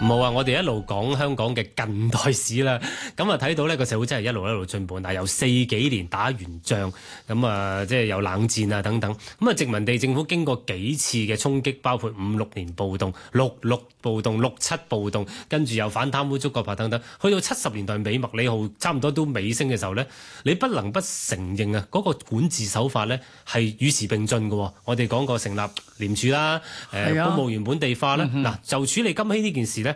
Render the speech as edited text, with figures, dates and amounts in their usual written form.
冇啊！我哋一路講香港嘅近代史啦，咁啊睇到呢個社會真係一路進步。嗱，由40幾年打完仗，咁啊即係有冷戰啊等等。咁啊殖民地政府經過幾次嘅衝擊，包括56年暴動、66暴動、67暴動，跟住又反貪污、捉國法等等。去到70年代尾麥理浩差唔多都尾聲嘅時候呢，你不能不承認啊，嗰個管治手法呢係與時並進嘅。我哋講過成立廉署啦，公務員本地化啦。嗱，就處理金禧呢件事呢。